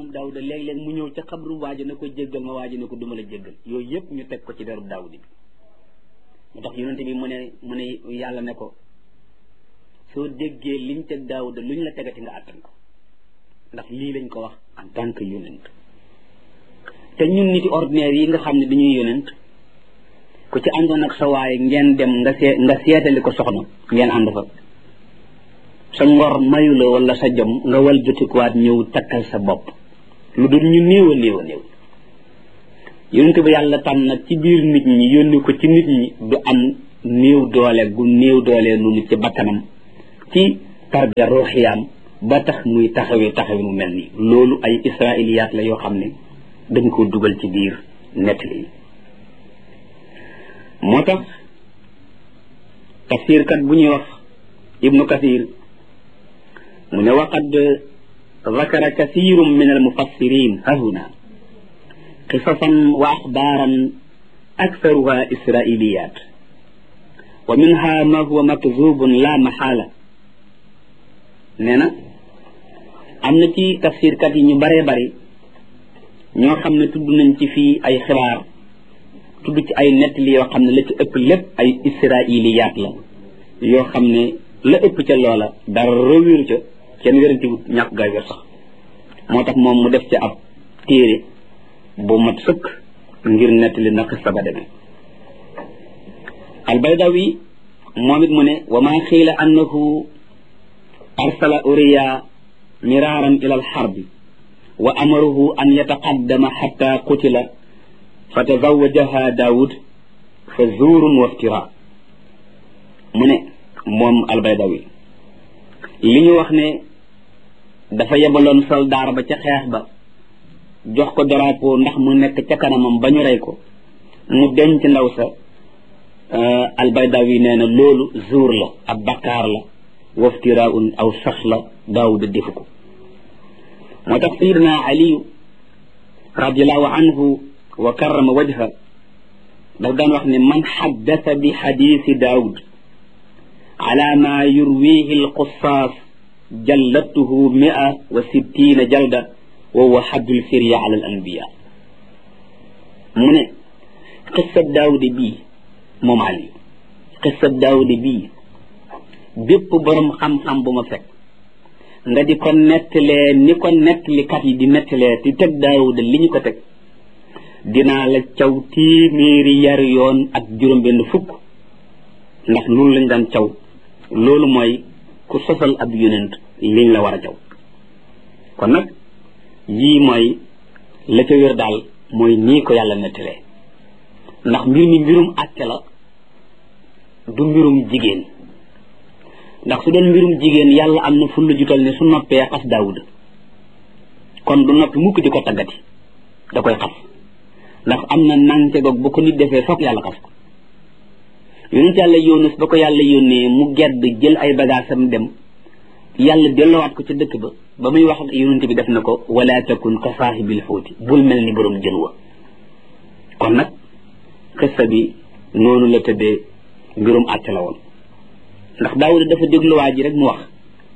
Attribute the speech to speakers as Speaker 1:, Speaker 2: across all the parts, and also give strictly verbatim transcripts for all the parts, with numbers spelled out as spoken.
Speaker 1: Daawuda léeg-léeg mu ñëw ca xabru waaji na ko jéggal ma waaji ne ko duma la jéggal yooyu yëpp ñu teg ko ci derub Daawuda bi moo tax yonente bi mu ne mu ne yàlla ne ko soo déggee liñ teg Daawuda luñ la tegati nga àttan ko ndax lii lañ ko wax en tant que yonent te ñun niti ordinaire yi nga xam ne dañuy yonent ku ci àndoon ak sa waaye ngeen dem nga see nga seetali ko soxna ngeen ànd fa sa ngor mayu la wala sa jom nga wal jotikuwaat ñëw takkal sa bopp lu dul ñu néew a néew a néew yonent bi yàlla tànn nag ci biir nit ñi yónni ko ci nit ñi du am néew doole gu néew doole noonu ci bakkanam ci tarbiya ruuxiyaam ba tax muy taxawee taxawee mu mel nii loolu ay israiliyaat la yoo xam ne dañ ko dugal ci biir nettali yi moo tax tafsirkat bu ñuy wax ibnu kathir mu ne waqad zakara kathirun min almufassirin hahuna qisasan wa axbaaran aktharuha israiliyat wa minha ma huwa makzubun la maxaala nee na am na ci tafsirkat yi ñu baree bari ñoo xam ne tudd nañ ci fii ay xibaar tudd ci ay nettali yoo xam ne la ci ëpp lépp ay israiliyaat la yoo xam ne la ëpp ca loola dara wéru ca kenn wéranti wut ñàkk gaa wér sax moo tax moom mu def ci ab téere bu mat sëkk ngir nettali na xissa ba demee albaydawi moom it mu ne wa maa xiila annahu arsala uriya miraaran ila alxarbi wa amaruhu an yataqaddama xatta qutila fa tazawajaha daawud fa zuurun wa iftira mu ne moom albaydawi li ñu wax ne dafa yebaloon soldaar ba ca xeex ba jox ko drapeau ndax mu nekk ca kanamam ba ñu rey ko mu denc ndaw sa albaydawi nee na loolu zuur la ab bakkaar la waftiraun aw sax la daawuda defu ko moo tax sayidina aliyu radiallahu anhu wa karrama wajha daf daan wax ne man xaddasa bi xadiisi daawud ala ma yurwihi alqusaas jallatuhu mia wa sittina jalda wa huwa xaddul firya ala al anbiya mu ne xissab daawuda bii moom ali xissab daawuda bii bépp borom xam-xam bu ma fekk nga di ko nettalee ni ko nettalikat yi di nettalee di teg daawuda li ñu ko teg dinaa la caw téeméeri yar yoon ak juróom benn fukk ndax loolu lañ daan caw loolu mooy ku sosal ab yonent liñ la war a caw kon nag yii mooy la ca wér daal mooy nii ko yàlla nettalee ndax mbir mi mbirum àtte la du mbirum jigéen ndax su doon mbirum jigéen yàlla am na fulla jutal ne su noppee xas daawuda kon du noppi mukk di ko taggati da koy xas ndax am na nangte goog bu ko nit defee foog yàlla xas ko yonent yàlla yónnes ba ko yàlla yónnee mu gedd jël ay bagaasam dem yàlla delloowaat ko ca dëkk ba ba muy wax ak yonent bi def na ko wala takun ka saahibil xuuti bul mel ni borom jën wa kon nag xissa bi noonu la tëddee mbirum àtte la woon ndax daawuda dafa dégluwaa ji rek mu wax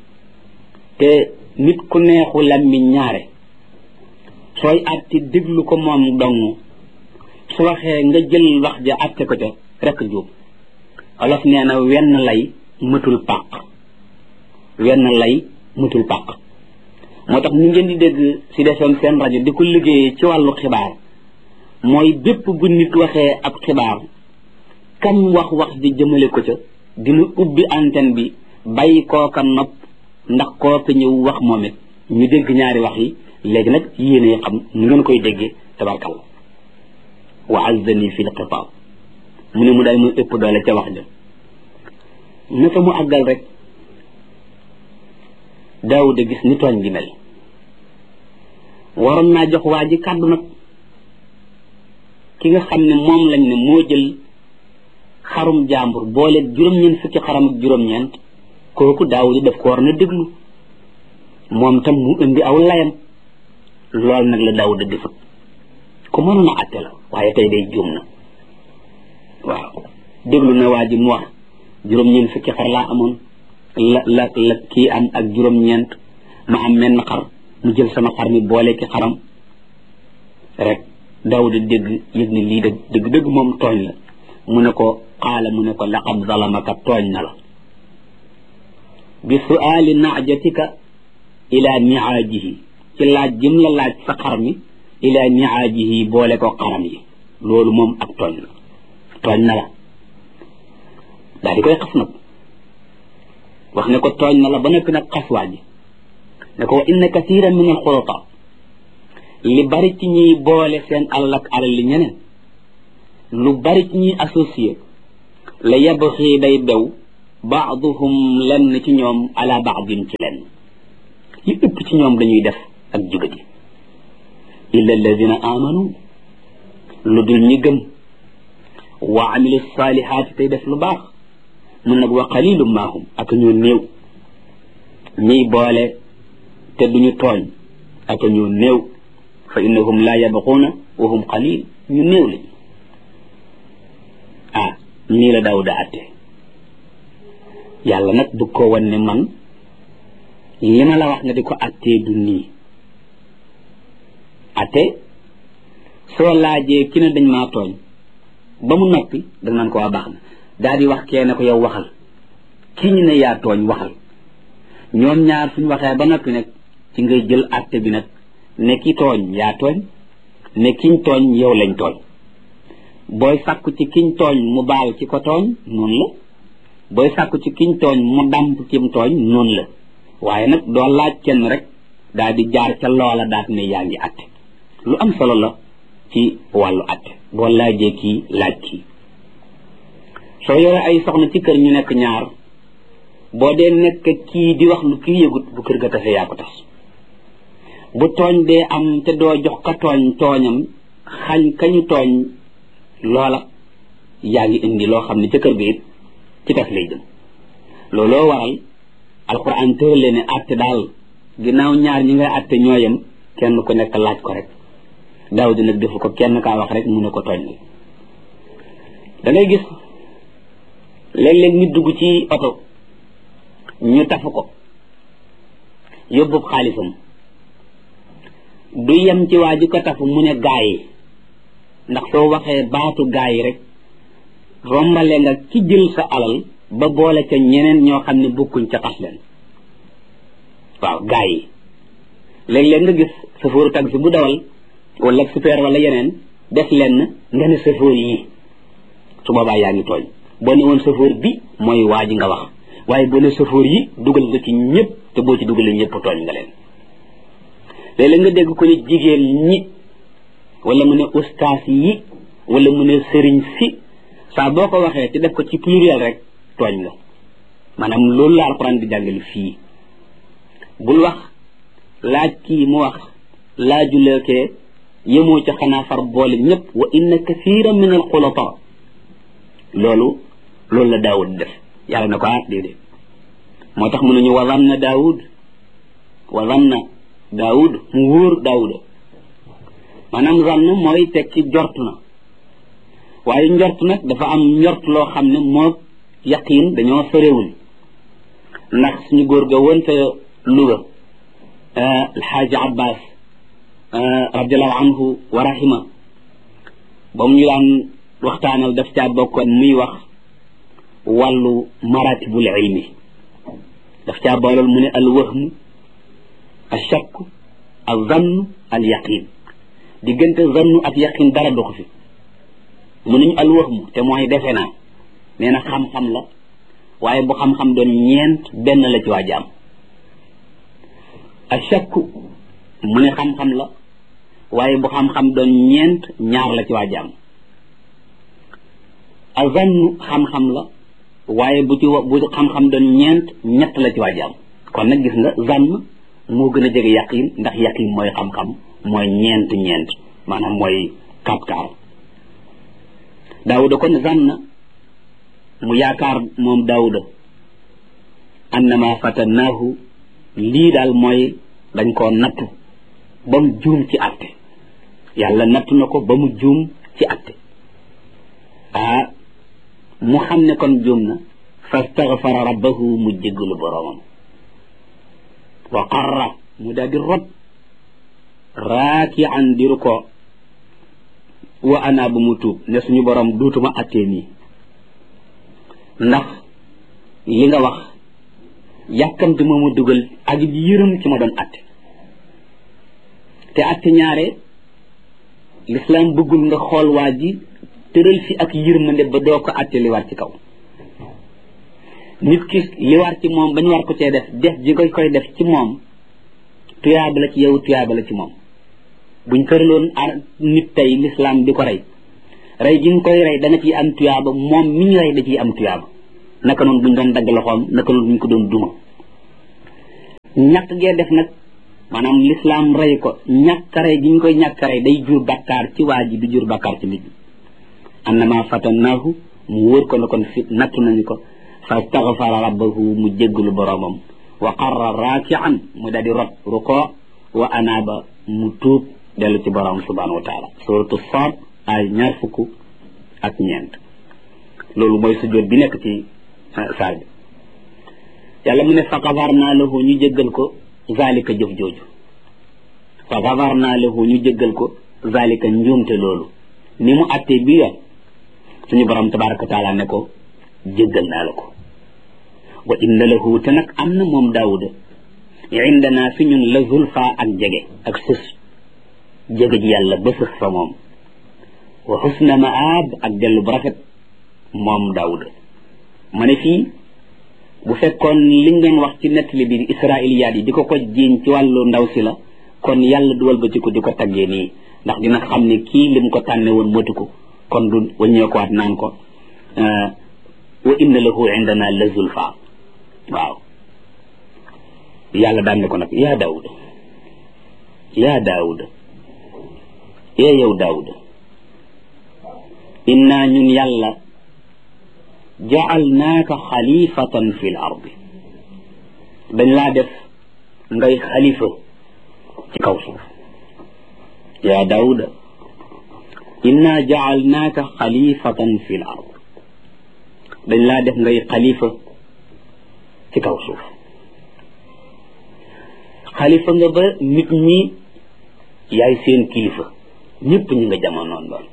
Speaker 1: te nit ku neexu lammiñ ñaare sooy àtte déglu ko moom dong su waxee nga jël wax ja àtte ko ca rek jóob olof nee na wenn lay mëtul pàq wenn lay mëtul pàq moo tax ñu ngeen di dégg si defoon seen rajo di ko liggéeyee ci wàllu xibaar mooy bépp bu nit waxee ab xibaar kam wax wax di jëmale ko ca dina ubbi antenne bi bàyyi kooka nopp ndax kooka ñëw wax moom it ñu dégg ñaari wax yi léegi nag yéene xam nu ngeen koy déggee tabarkalla wa azzani fi lxitaab mu ne mu daal muy ëpp doole ca wax ja naka mu àggal rek daawuda gis ni tooñ gi mel waroon naa jox waa ji kàddu nag ki nga xam ne moom lañ ne moo jël xarum jàmbur boole juróom-ñeent fukki xaram ak juróom-ñeent kooku daawuda daf ko war na déglu moom tam mu indi aw layam loolu nag la daawuda defut ku mënoon a àtte la waaye tey day juum na waaw déglu na waa ji mu wax juróom-ñeent fukki xar laa amoon la la la kii am ak juróom-ñeent ma am menn xar mu jël sama xar mi boole ki xaram rek Daawuda dégg yëg ne lii dëgg dëgg dëgg moom tooñ la mu ne ko qaala mu ne ko laqad zalamaka tooñ na la bi suaali naajatika ila niaajihi ci laaj jëm la laaj sa xar mi ila niaajihi boole ko xaram yi loolu moom ak tooñ la tooñ na la daal di koy xas nag wax ne ko tooñ na la ba nekk nag xas waa ji ne ko wa inna kathiran min alxulata li bari ci ñuy boole seen alal ak alal li ñeneen lu bari ci ñuy associé la yabxi day bew baaduhum lenn ci ñoom ala baadin ci lenn li ëpp ci ñoom dañuy def ak jubadi illa alladina amanu lu dul ñi gëm wa amilu salihaati tey def lu baax mun nag wa qalilum maahum ak ñoo néew ñiy boole te duñu tooñ ak ñoo néew fa innahum la yabquuna wa hum qalil ñu néew lañu ah nii la Daawuda atte yàlla nag bëgg koo wan ne man li ma la wax nga di ko attee du nii atte soo laajee ki ne dañ maa tooñ ba mu noppi danga naan ko waa baax na daal di wax kee ne ko yow waxal ki ñu ne yaa tooñ waxal ñoom ñaar suñ waxee ba noppi nag ci ngay jël atte bi nag ne ki tooñ yaa tooñ ne kiñ tooñ yow lañ tooñ booy sàkku ci kiñ tooñ mu baal ci ko tooñ noonu la booy sàkku ci kiñ tooñ mu dàmp cim tooñ noonu la waaye nag doo laaj kenn rek daal di jaar ca loola daat ne yaa ngi atte lu am solo la ci wàllu atte boo laajee kii laaj kii soo yore ay soxna ci kër ñu nekk ñaar boo dee nekk kii di wax lu kii yëgut bu kër ga tase yaa ko tas bu tooñ dee am te doo jox ka tooñ tooñam xañ kañu tooñ loola yaa ngi indi loo xam ne ca kër ga it ci tas lay jëm looloo waral alquran tërale ne atte daal ginnaaw ñaar ñi ngay atte ñooyam kenn ku nekk laaj ko rek Daawuda nag defu ko kenn kaa wax rek mu ne ko tooñ la da ngay gis léeg-léeg nit dugg ci oto ñu tafu ko yóbbu xaalisam du yem ci waa ji ko tafu mu ne gaa yi ndax soo waxee baatu gaa yi rek rombale nga ci jël sa alal ba boole ca ñeneen ñoo xam ne bokkuñ ca tas leen waaw gaa yi léeg-léeg nga gis chauffeur taxi bu dawal wala super wala yeneen def leen nga ne chauffeur yi su boobaa yaa ngi tooñ boo ne woon chauffeur bi mooy waa ji nga wax waaye boo ne chauffeur yi dugal nga ci ñëpp te boo ci dugalee ñëpp tooñ nga leen léeg-léeg nga dégg ko ne jigéen ñi wala mu ne ustaas yi wala mu ne sëriñ si saa boo ko waxee te def ko ci pluriel rek tooñ nga maanaam loolu la alxuraan di jàngale fii bul wax laaj kii mu wax laajuleekee yemoo ca xanaa far boole ñëpp wa inna kathiran min alxulata loolu loolu la Daawud def yàlla na ko ah déedéet moo tax mu ne ñu wa zanna Daawud wa zanna Daawud mu wóor Daawuda maanaam zann mooy tekki jort na waaye njort nag dafa am njort loo xam ne moo yaqiin dañoo sorewul ndax suñu góor ga woon te Louga alxaaji Abbas radiallahu anhu wa rahima ba mu ñu daan waxtaanal daf caa bokkoon muy wax wàllu maratibul ilmi daf caa boolal mu ne al wahmu al shakk al zann al yaqin diggante zannu ak yaqin dara doxu fi mu nañu al wahmu te mooy defe naa nee na xam-xam la waaye bu xam-xam doon ñeent benn la ci waa jaam al shakk mu ne xam-xam la waaye bu xam-xam doon ñeent ñaar la ci waa jaam al zannu xam-xam la waaye bu ci bu xam-xam doon ñeent ñett la ci waa jaam kon nag gis nga zann moo gën a jege yaqin ndax yaqin mooy xam-xam mooy ñeent ñeent maanaam mooy kapkaar Daawuda kon zanna mu yaakaar moom Daawuda annama fatannaahu lii daal mooy dañ koo nattu ba mu juum ci atte yàlla nattu na ko ba mu juum ci atte ah mu xam ne kon juum na fastaghfara rabbahu mu jéggalu boroomam wa qarra mu daal di rot raaki'an di ruko wa ana bu mu tuub ne suñu borom duutuma attee nii ndax li nga wax yàkkamti moo ma dugal ak yërëm ci ma doon atte te atte ñaare l'islam bëggul nga xool waa ji tëral fi ak yërmande ba doo ko atte li war ci kaw nit ki li war ci moom bañ war ko cee def def ji koy koy def ci moom tuyaaba la ci yow tuyaaba la ci moom buñ tëraloon nit tey l'islam di ko rey rey gi ñu koy rey dana ciy am tuyaaba moom mi ñu rey da ciy am tuyaaba naka noonu buñ doon dagg loxoom naka noonu buñ ko doon duma ñàkk gee def nag maanaam l'islam rey ko ñàkk rey gi ñu koy ñàkk rey day jur bakkaar ci waa ji di jur bakkaar ci nit ñi annama fatannaahu mu wóor ko ne kon fi nattu nañu ko fastaghfara rabbahu mu jéggalu boroomam wa qarra raaki'an mu daal di rot ruko wa anaaba mu tuub dellu ci boroom subhanahu wa taala suratu Saad ay ñaar fukk ak ñeent loolu mooy sujjóot bi nekk ci saar bi yàlla mu ne fa gafarnaa lahu ñu jéggal ko zalika jëf jooju fa gafarnaa lahu ñu jéggal ko zalika njuumte loolu ni mu attee bi yoon suñu borom tabaraka wa taala ne ko jéggal naa la ko wa inna lahu te nag am na moom daawuda indana fi ñun la zulfa ak jege ak sës jege ji yàlla ba sës fa moom wa xusna maab ak dellu bu rafet moom daawuda ma ne fii bu fekkoon liñ doon wax ci nettali bi israiliyaat yi di ko ko jiiñ ci wàllu ndaw si la kon yàlla duwal ba ci ko di ko taggee nii ndax dina xam ne kii lim ko tànne woon motu ko kon du waññeekuwaat naan ko wa inna lahu indana la zulfa waaw yàlla daan ne ko nag yaa daawuda yaa daawuda ee yow daawuda inna ñun yàlla ja'alnaaka xalifatan fi l ardi dañ laa def ngay xalifa ci kaw suuf yaa daawuda inna ja'alnaaka xalifatan fi l ard dañ laa def ngay xalifa ci kaw suuf xalifa nga ba nit ñi yaay seen kilifa ñëpp ñu nga jamonoon lool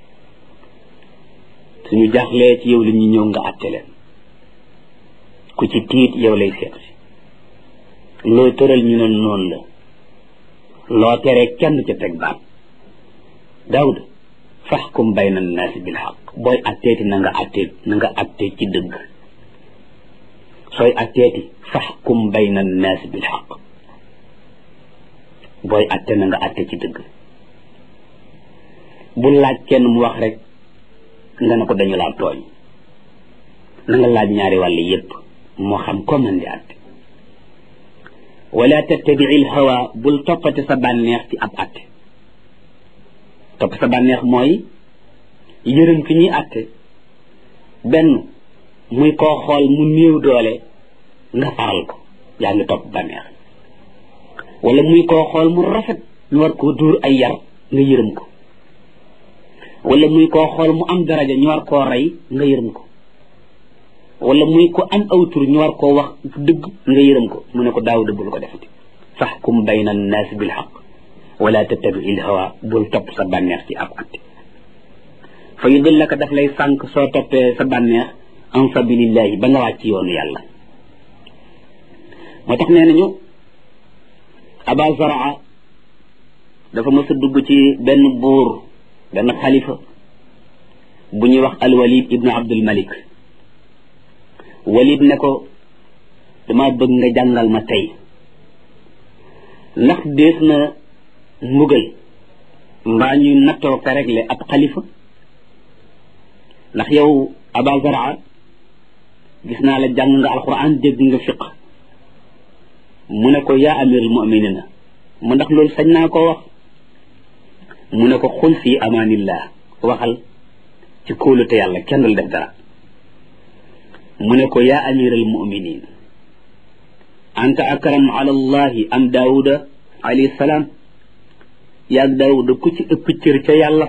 Speaker 1: suñu jaaxlee ci yow li ñu ñëw nga àtte leen ku ci tiit yow lay seet si loo tëral ñu ne noonu la loo tere kenn ca teg baat daawud faxkum bayna annaasi bil xaq booy atteeti na nga attee na nga attee ci dëgg sooy atteeti faxkum bayna annaasi bil xaq booy atte na nga atte ci dëgg bu laaj kenn mu wax rek nga ne ko dañu laa tooñ na nga laaj ñaari wàll yépp moo xam ko mën di atte wala tattabi'il hawa bul toppate sa bànneex ci ab atte topp sa bànneex mooy yërëm ki ñuy atte benn muy koo xool mu néew doole nga faral ko yaa ngi topp bànneex wala muy koo xool mu rafet ñu war koo dóor ay yar nga yërëm ko wala muy koo xool mu am daraja ñu war koo rey nga yërëm ko wala muy ko am aw tur ñu war koo wax dëgg nga yërëm ko mu ne ko daaw de bul ko defati faxkum bayna annaasi bil xaq wala tattabi'il hawa bul topp sa bànneex ci ab atte fa yudillaka daf lay sànq soo toppee sa bànneex an sabilillahi ba nga wàcc yoonu yàlla moo tax nee nañu aba zaraa dafa mës a dugg ci benn buur benn xalifa bu ñuy wax alwalid ibnu abdul malik walid ne ko dama bëgg nga jàngal ma tey ndax dees na mbugal mbaa ñuy nattoo ko réglé ab xalifa ndax yow aba zaraa gis naa la jàng nga alquran dégg nga fiq mu ne ko yaa amirul mu'minina mu ndax loolu sañ naa koo wax mu ne ko xul fi amaanillah waxal ci kóolute yàlla kenn dul def dara mu ne ko yaa amiral mu'minin anta akram ala allahi am daawuda alayhi salaam yaag daawuda ku ci ëpp cër ca yàlla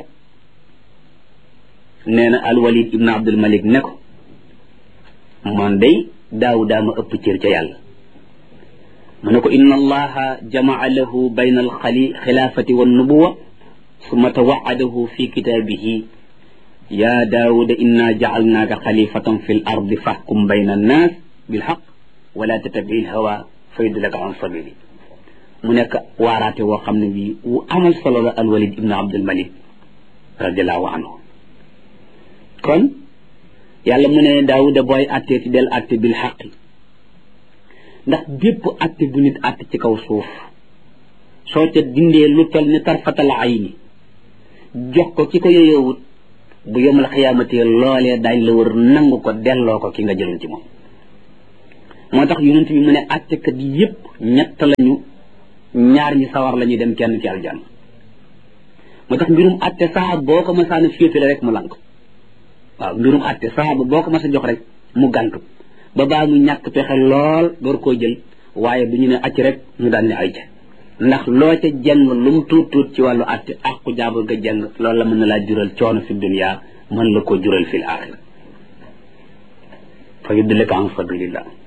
Speaker 1: nee na alwalid ibn abdul malik ne ko man day daawuda ma ëpp cër ca yàlla mu ne ko inna allaha jamaa lahu bayna alxali xilaafati wa nubuwa summa tawaadahu fi kitaabihi ya daawuda inna jacalnaaka xalifatan fi l ardi fahkum bayna annaas bilxaq wala tattabi lhawa fa yudlaka an sabili mu nekk waaraate woo xam ne bii wu amal solo la alwalid ibnu abdulmalik radiallahu anhu kon yàlla mu ne daawuda booy attee ci del atte bil xaqi ndax bépp atte bu nit atte ci kaw suuf soo ca dindee lu tol ni tarfatal ayni jox ko ki ko yoyoowut bu yomal xiyaamati loolee daañ la war nangu ko delloo ko ki nga jëloon ci moom moo tax yonent bi mu ne attekat yépp ñett lañu ñaar ñi sawar la ñuy dem kenn ci aljanna moo tax mbirum atte saxaab boo ko masaana féetale rek mu lank waaw mbirum atte saxaaba boo ko mas a jox rek mu gàntu ba baa mu ñàkk pexe lool door koo jël waaye du ñu ne acc rek ñu daan ne ay ca ndax loo ca jàng lu mu tuut tuut ci wàllu atte àqu jaabur nga jàng loolu la mën na laa jural coono fi dunya mën la ko jural fil axira fa yudlika an sabilillah